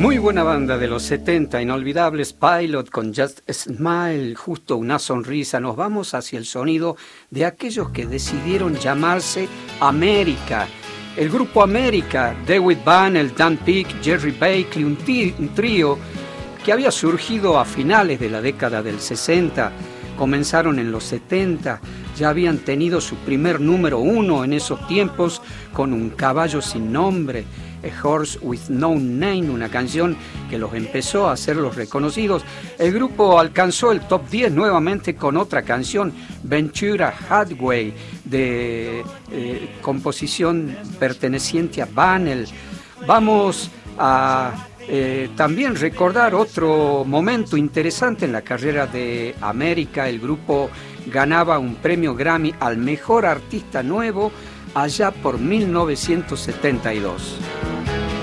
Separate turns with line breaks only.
Muy buena banda de los 70, inolvidables Pilot con Just a Smile, justo una sonrisa. Nos vamos hacia el sonido de aquellos que decidieron llamarse América. El grupo América, David Bannell, Dan Peek, Jerry Bakley, un trío que había surgido a finales de la década del 60, comenzaron en los 70, ya habían tenido su primer número 1 en esos tiempos con Un caballo sin nombre, A Horse with No Name, una canción que los empezó a hacerlos reconocidos. El grupo alcanzó el top 10 nuevamente con otra canción, Ventura Highway, de composición perteneciente a Bannell. Vamos a también recordar otro momento interesante en la carrera de América. El grupo ganaba un premio Grammy al mejor artista nuevo allá por 1972.